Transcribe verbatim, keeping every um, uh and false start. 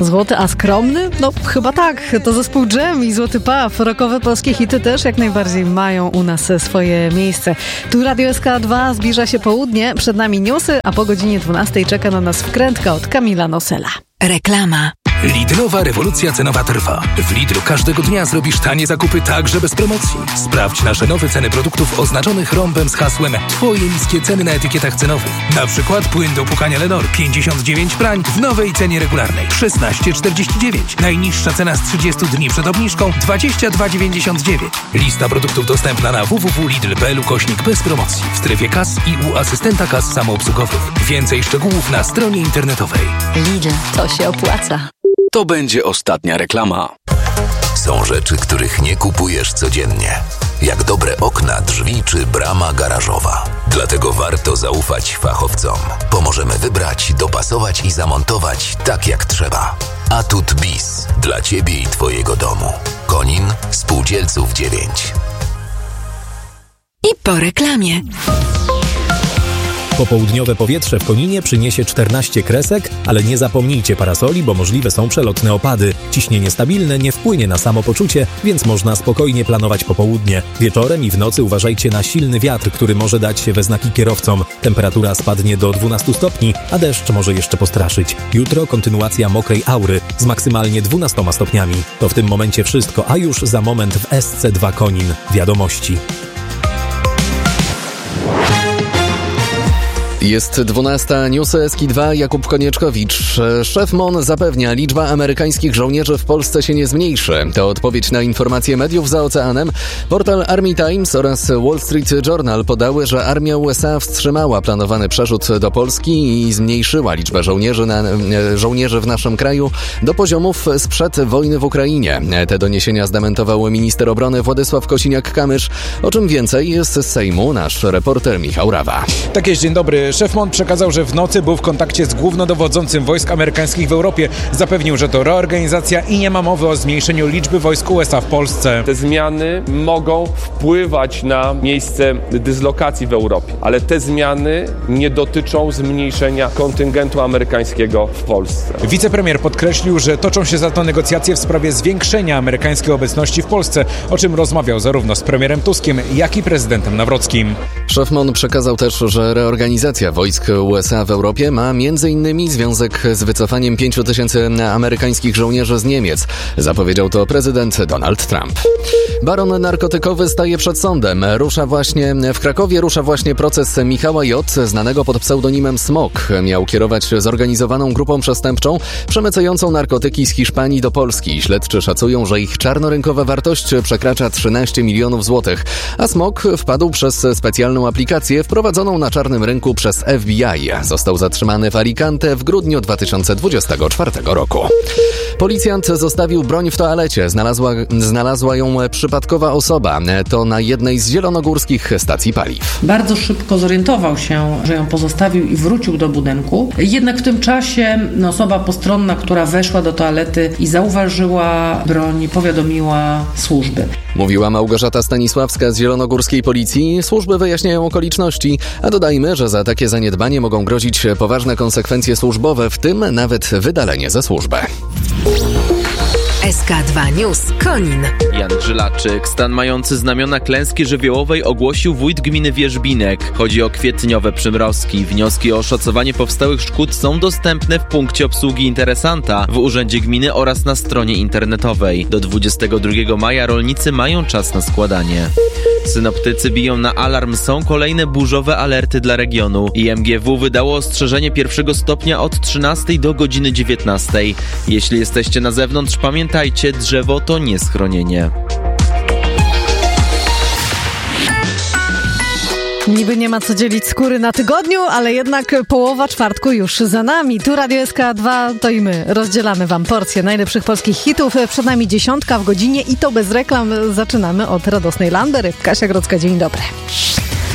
Złoty, a skromny? No chyba tak. To zespół Dżem i Złoty Paw. Rockowe polskie hity też jak najbardziej mają u nas swoje miejsce. Tu Radio S K dwa, zbliża się południe, przed nami newsy, a po godzinie dwunastej czeka na nas wkrętka od Kamila Nosela. Reklama. Lidlowa rewolucja cenowa trwa. W Lidlu każdego dnia zrobisz tanie zakupy także bez promocji. Sprawdź nasze nowe ceny produktów oznaczonych rąbem z hasłem Twoje niskie ceny na etykietach cenowych. Na przykład płyn do płukania Lenor pięćdziesiąt dziewięć prań w nowej cenie regularnej szesnaście czterdzieści dziewięć. Najniższa cena z trzydziestu dni przed obniżką dwadzieścia dwa dziewięćdziesiąt dziewięć. Lista produktów dostępna na w w w kropka lidl kropka p l ukośnik bez promocji w strefie kas i u asystenta kas samoobsługowych. Więcej szczegółów na stronie internetowej. Lidl, to się opłaca. To będzie ostatnia reklama. Są rzeczy, których nie kupujesz codziennie. Jak dobre okna, drzwi czy brama garażowa. Dlatego warto zaufać fachowcom. Pomożemy wybrać, dopasować i zamontować tak jak trzeba. Atut Bis. Dla Ciebie i Twojego domu. Konin, Spółdzielców dziewięć. I po reklamie. Popołudniowe powietrze w Koninie przyniesie czternaście kresek, ale nie zapomnijcie parasoli, bo możliwe są przelotne opady. Ciśnienie stabilne nie wpłynie na samopoczucie, więc można spokojnie planować popołudnie. Wieczorem i w nocy uważajcie na silny wiatr, który może dać się we znaki kierowcom. Temperatura spadnie do dwunastu stopni, a deszcz może jeszcze postraszyć. Jutro kontynuacja mokrej aury z maksymalnie dwunastoma stopniami. To w tym momencie wszystko, a już za moment w S C dwa Konin. Wiadomości. Jest dwunasta, newsy S K dwa, Jakub Konieczkowicz. Szef M O N zapewnia, liczba amerykańskich żołnierzy w Polsce się nie zmniejszy. To odpowiedź na informacje mediów za oceanem. Portal Army Times oraz Wall Street Journal podały, że armia U S A wstrzymała planowany przerzut do Polski i zmniejszyła liczbę żołnierzy, na, żołnierzy w naszym kraju do poziomów sprzed wojny w Ukrainie. Te doniesienia zdementował minister obrony Władysław Kosiniak-Kamysz. O czym więcej z Sejmu nasz reporter Michał Rawa. Tak jest, dzień dobry. Szef M O N przekazał, że w nocy był w kontakcie z głównodowodzącym wojsk amerykańskich w Europie. Zapewnił, że to reorganizacja i nie ma mowy o zmniejszeniu liczby wojsk U S A w Polsce. Te zmiany mogą wpływać na miejsce dyslokacji w Europie, ale te zmiany nie dotyczą zmniejszenia kontyngentu amerykańskiego w Polsce. Wicepremier podkreślił, że toczą się za to negocjacje w sprawie zwiększenia amerykańskiej obecności w Polsce, o czym rozmawiał zarówno z premierem Tuskiem, jak i prezydentem Nawrockim. Szef M O N przekazał też, że reorganizacja wojsk U S A w Europie ma między innymi związek z wycofaniem pięciu tysięcy amerykańskich żołnierzy z Niemiec. Zapowiedział to prezydent Donald Trump. Baron narkotykowy staje przed sądem. Rusza właśnie, w Krakowie rusza właśnie proces Michała J., znanego pod pseudonimem Smok. Miał kierować zorganizowaną grupą przestępczą przemycającą narkotyki z Hiszpanii do Polski. Śledczy szacują, że ich czarnorynkowa wartość przekracza trzynaście milionów złotych. A Smok wpadł przez specjalną aplikację wprowadzoną na czarnym rynku przez F B I. Został zatrzymany w Alicante w grudniu dwa tysiące dwudziestego czwartego roku. Policjant zostawił broń w toalecie. Znalazła, znalazła ją przypadkowa osoba. To na jednej z zielonogórskich stacji paliw. Bardzo szybko zorientował się, że ją pozostawił i wrócił do budynku. Jednak w tym czasie osoba postronna, która weszła do toalety i zauważyła broń, powiadomiła służby. Mówiła Małgorzata Stanisławska z zielonogórskiej policji. Służby wyjaśniają okoliczności, a dodajmy, że za takie zaniedbanie mogą grozić poważne konsekwencje służbowe, w tym nawet wydalenie ze służby. S K dwa News Konin. Jan Grzylaczyk, stan mający znamiona klęski żywiołowej, ogłosił wójt gminy Wierzbinek. Chodzi o kwietniowe przymrozki. Wnioski o oszacowanie powstałych szkód są dostępne w punkcie obsługi interesanta w urzędzie gminy oraz na stronie internetowej. Do dwudziestego drugiego maja rolnicy mają czas na składanie. Synoptycy biją na alarm, są kolejne burzowe alerty dla regionu. I M G W wydało ostrzeżenie pierwszego stopnia od trzynastej do godziny dziewiętnastej. Jeśli jesteście na zewnątrz, pamiętajcie, drzewo to nie schronienie. Niby nie ma co dzielić skóry na tygodniu, ale jednak połowa czwartku już za nami. Tu Radio S K dwa, to i my rozdzielamy wam porcję najlepszych polskich hitów. Przed nami dziesiątka w godzinie i to bez reklam. Zaczynamy od radosnej Landery. Kasia Grodzka, dzień dobry.